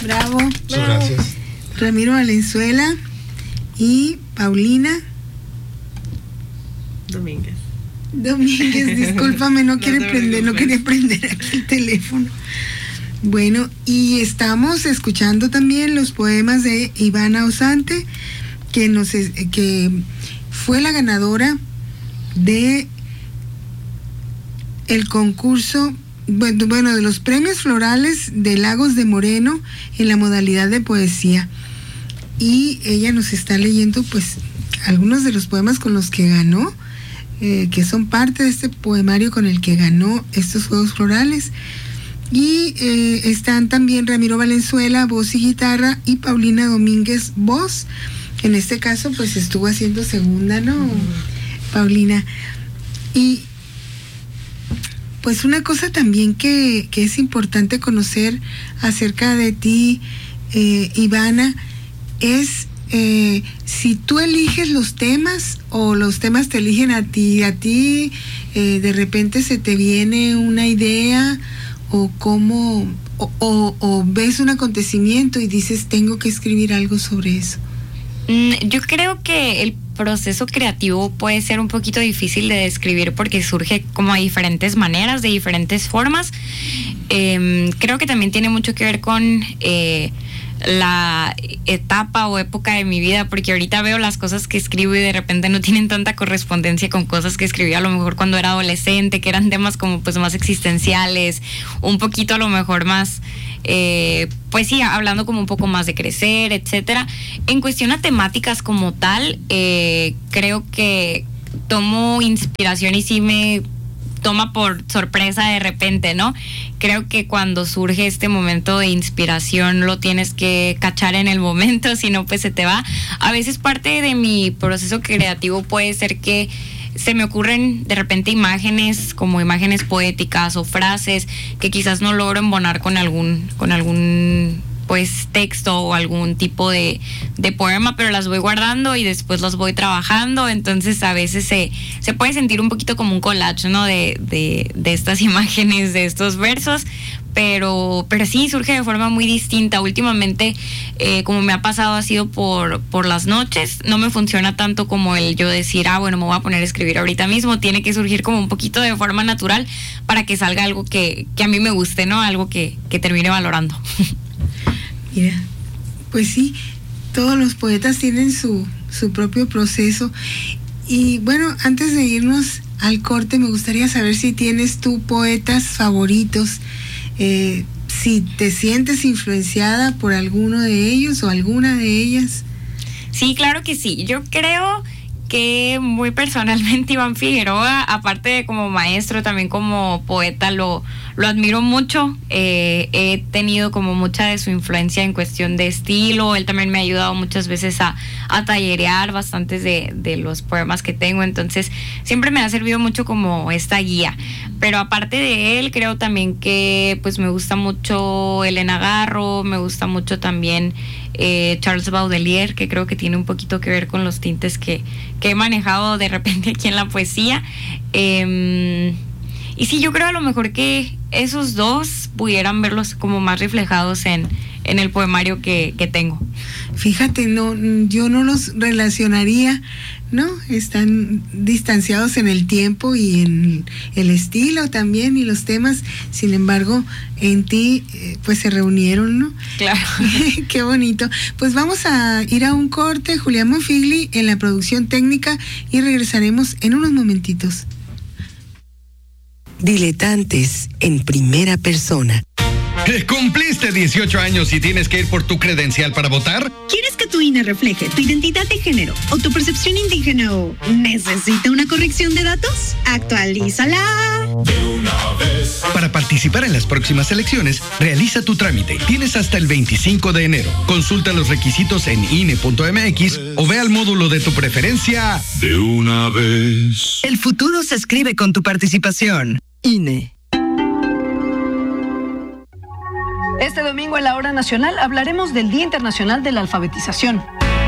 Bravo. Muchas gracias. Ramiro Valenzuela y Paulina Domínguez, discúlpame, no quería prender aquí el teléfono. Bueno, y estamos escuchando también los poemas de Ivana Osante, que fue la ganadora de el concurso, bueno, de los premios florales de Lagos de Moreno en la modalidad de poesía. Y ella nos está leyendo pues algunos de los poemas con los que ganó, que son parte de este poemario con el que ganó estos Juegos Florales. Y están también Ramiro Valenzuela, voz y guitarra, y Paulina Domínguez, voz. En este caso pues estuvo haciendo segunda, ¿no? Paulina. Y pues una cosa también que es importante conocer acerca de ti, Ivana, es si tú eliges los temas o los temas te eligen a ti, de repente se te viene una idea o cómo, o ves un acontecimiento y dices tengo que escribir algo sobre eso. Yo creo que el proceso creativo puede ser un poquito difícil de describir porque surge como de diferentes maneras, de diferentes formas. Creo que también tiene mucho que ver con la etapa o época de mi vida, porque ahorita veo las cosas que escribo y de repente no tienen tanta correspondencia con cosas que escribí a lo mejor cuando era adolescente, que eran temas como pues más existenciales, un poquito a lo mejor más pues sí, hablando como un poco más de crecer, etcétera. En cuestión a temáticas como tal, creo que tomo inspiración y sí me toma por sorpresa de repente, ¿no? Creo que cuando surge este momento de inspiración lo tienes que cachar en el momento, si no pues se te va. A veces parte de mi proceso creativo puede ser que se me ocurren de repente imágenes como imágenes poéticas o frases que quizás no logro embonar con algún pues texto o algún tipo de poema, pero las voy guardando y después las voy trabajando. Entonces a veces se puede sentir un poquito como un collage, ¿no? de estas imágenes, de estos versos, pero sí surge de forma muy distinta. Últimamente, como me ha pasado, ha sido por las noches. No me funciona tanto como el yo decir, bueno, me voy a poner a escribir ahorita mismo. Tiene que surgir como un poquito de forma natural para que salga algo que a mí me guste, ¿no? Algo que termine valorando. Mira, pues sí, todos los poetas tienen su propio proceso. Y bueno, antes de irnos al corte, me gustaría saber si tienes tú poetas favoritos, si te sientes influenciada por alguno de ellos o alguna de ellas. Sí, claro que sí. Yo creo que muy personalmente Iván Figueroa, aparte de como maestro, también como poeta, lo admiro mucho. He tenido como mucha de su influencia en cuestión de estilo. Él también me ha ayudado muchas veces a tallerear bastantes de los poemas que tengo, entonces siempre me ha servido mucho como esta guía. Pero aparte de él, creo también que pues me gusta mucho Elena Garro, me gusta mucho también Charles Baudelaire, que creo que tiene un poquito que ver con los tintes que he manejado de repente aquí en la poesía. Y sí, yo creo a lo mejor que esos dos pudieran verlos como más reflejados en el poemario que tengo. Fíjate, yo no los relacionaría, ¿no? Están distanciados en el tiempo y en el estilo también y los temas. Sin embargo, en ti pues se reunieron, ¿no? Claro. Qué bonito. Pues vamos a ir a un corte. Julián Monfigli en la producción técnica y regresaremos en unos momentitos. Diletantes en primera persona. ¿Cumpliste 18 años y tienes que ir por tu credencial para votar? ¿Quieres que tu INE refleje tu identidad de género o tu percepción indígena o necesita una corrección de datos? ¡Actualízala! De una vez. Para participar en las próximas elecciones, realiza tu trámite. Tienes hasta el 25 de enero. Consulta los requisitos en INE.mx o ve al módulo de tu preferencia. De una vez. El futuro se escribe con tu participación. INE. Este domingo en la Hora Nacional hablaremos del Día Internacional de la Alfabetización.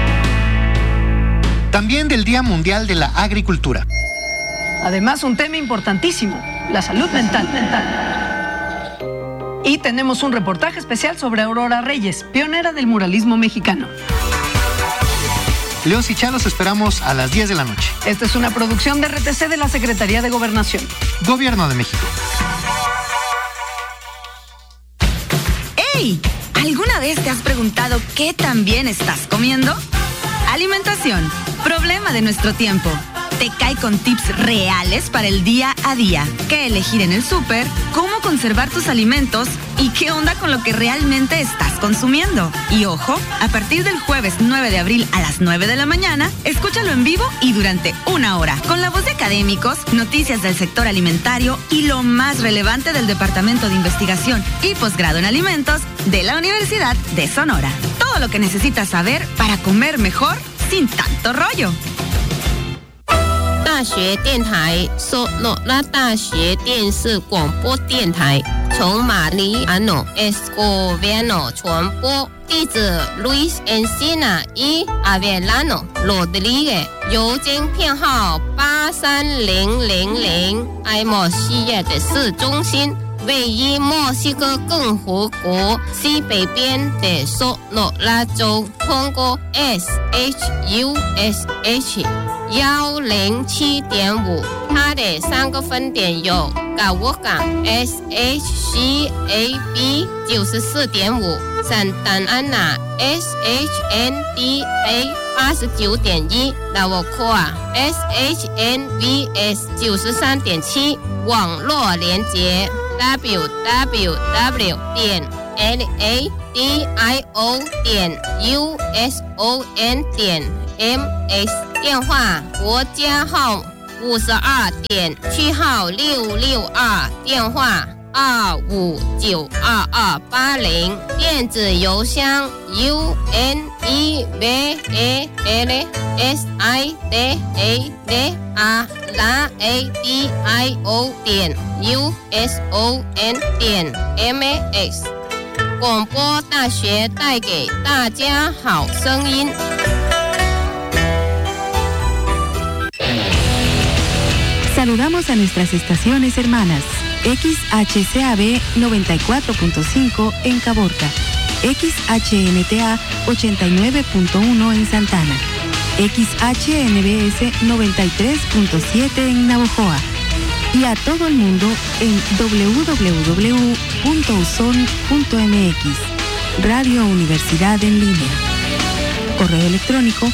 También del Día Mundial de la Agricultura. Además, un tema importantísimo, la salud mental. Y tenemos un reportaje especial sobre Aurora Reyes, pionera del muralismo mexicano. Leos y Chá los esperamos a las 10 de la noche. Esta es una producción de RTC de la Secretaría de Gobernación. Gobierno de México. ¡Ey! ¿Alguna vez te has preguntado qué tan bien estás comiendo? Alimentación, problema de nuestro tiempo. Te cae con tips reales para el día a día. ¿Qué elegir en el súper? ¿Cómo conservar tus alimentos? ¿Y qué onda con lo que realmente estás consumiendo? Y ojo, a partir del jueves 9 de abril a las 9 de la mañana, escúchalo en vivo y durante 1 hora, con la voz de académicos, noticias del sector alimentario y lo más relevante del Departamento de Investigación y Posgrado en Alimentos de la Universidad de Sonora. Todo lo que necesitas saber para comer mejor sin tanto rollo. 大学电台索诺拉大学电视广播电台从马里亚诺 Escoviano 传播，地址 Luis Encina y Avelano Rodríguez， 邮件编号83000， 爱莫西耶的市中心，位于墨西哥共和国西北边的索诺拉州，通过 SHUSH 107.5， 它的3个分点有高沃港 SHCAB 94.5， Santa Ana SHNDA 89.1， 拉沃库尔 SHNVS 93.7， 网络连接 www.ladio.uson.ms， 电话国家号52.7号662，电话2592280，电子邮箱 UNEVALADIO.USON.MX， 广播大学带给大家好声音。 Saludamos a nuestras estaciones hermanas. XHCAB 94.5 en Caborca, XHNTA 89.1 en Santana, XHNBS 93.7 en Navojoa y a todo el mundo en www.uson.mx, Radio Universidad en línea. Correo electrónico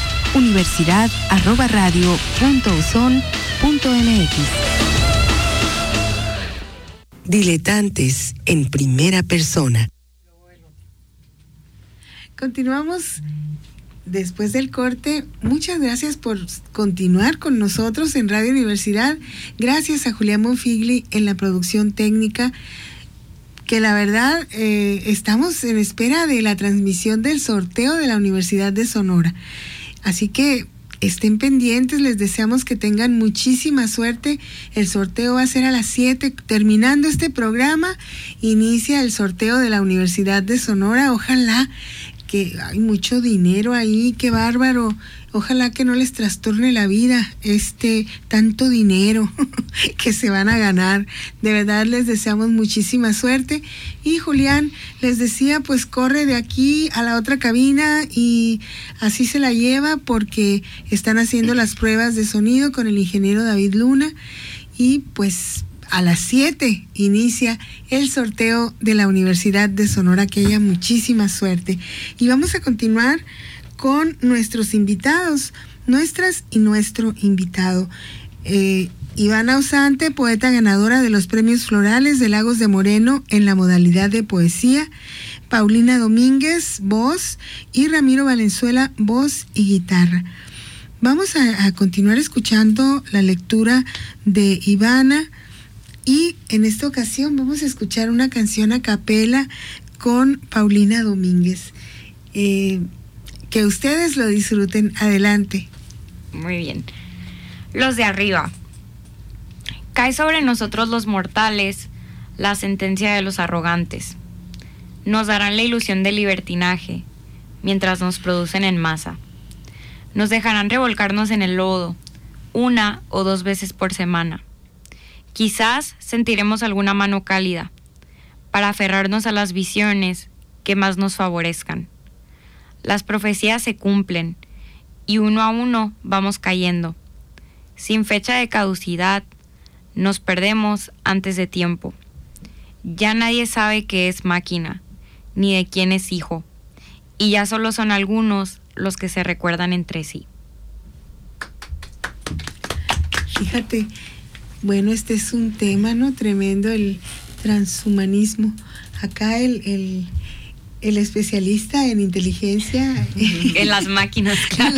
universidad@radio.uson.mx. Diletantes en primera persona. Continuamos después del corte. Muchas gracias por continuar con nosotros en Radio Universidad. Gracias a Julián Monfigli en la producción técnica, que la verdad estamos en espera de la transmisión del sorteo de la Universidad de Sonora. Así que estén pendientes, les deseamos que tengan muchísima suerte. El sorteo va a ser a las 7. Terminando este programa, inicia el sorteo de la Universidad de Sonora. Ojalá que hay mucho dinero ahí, qué bárbaro. Ojalá que no les trastorne la vida tanto dinero que se van a ganar. De verdad les deseamos muchísima suerte. Y Julián les decía, pues corre de aquí a la otra cabina y así se la lleva, porque están haciendo las pruebas de sonido con el ingeniero David Luna. Y pues a las 7 inicia el sorteo de la Universidad de Sonora. Que haya muchísima suerte. Y vamos a continuar con nuestros invitados, nuestras y nuestro invitado. Ivana Ausante, poeta ganadora de los premios florales de Lagos de Moreno en la modalidad de poesía. Paulina Domínguez, voz, y Ramiro Valenzuela, voz y guitarra. Vamos a continuar escuchando la lectura de Ivana, y en esta ocasión vamos a escuchar una canción a capela con Paulina Domínguez. Que ustedes lo disfruten. Adelante. Muy bien. Los de arriba. Cae sobre nosotros los mortales la sentencia de los arrogantes. Nos darán la ilusión del libertinaje, mientras nos producen en masa. Nos dejarán revolcarnos en el lodo, 1 o 2 veces por semana. Quizás sentiremos alguna mano cálida, para aferrarnos a las visiones que más nos favorezcan. Las profecías se cumplen y uno a uno vamos cayendo. Sin fecha de caducidad, nos perdemos antes de tiempo. Ya nadie sabe qué es máquina, ni de quién es hijo, y ya solo son algunos los que se recuerdan entre sí. Fíjate, bueno, este es un tema, ¿no? Tremendo, el transhumanismo. Acá el especialista en inteligencia. En las máquinas, claro.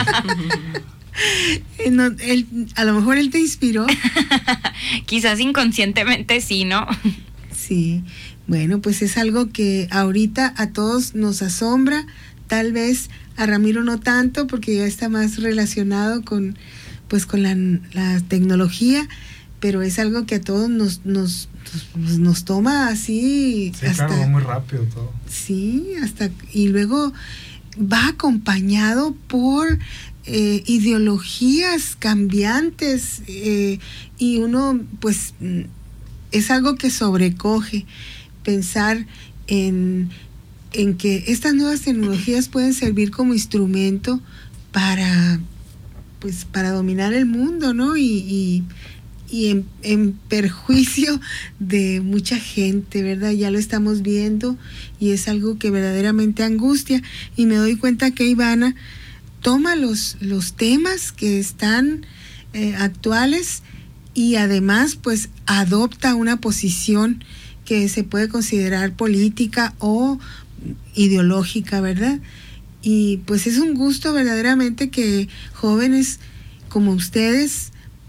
A lo mejor él te inspiró. Quizás inconscientemente sí, ¿no? Sí, bueno, pues es algo que ahorita a todos nos asombra, tal vez a Ramiro no tanto, porque ya está más relacionado con la tecnología, pero es algo que a todos nos toma así. Sí, hasta, claro, va muy rápido todo. Sí, y luego va acompañado por ideologías cambiantes, y uno pues es algo que sobrecoge pensar en que estas nuevas tecnologías pueden servir como instrumento para dominar el mundo, ¿no? Y en perjuicio de mucha gente, ¿verdad? Ya lo estamos viendo y es algo que verdaderamente angustia, y me doy cuenta que Ivana toma los temas que están actuales y además pues adopta una posición que se puede considerar política o ideológica, ¿verdad? Y pues es un gusto verdaderamente que jóvenes como ustedes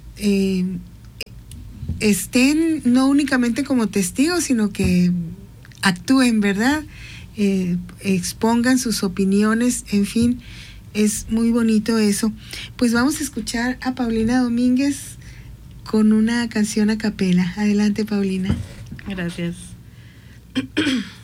estén no únicamente como testigos, sino que actúen, ¿verdad? Expongan sus opiniones, en fin, es muy bonito eso. Pues vamos a escuchar a Paulina Domínguez con una canción a capela. Adelante, Paulina. Gracias.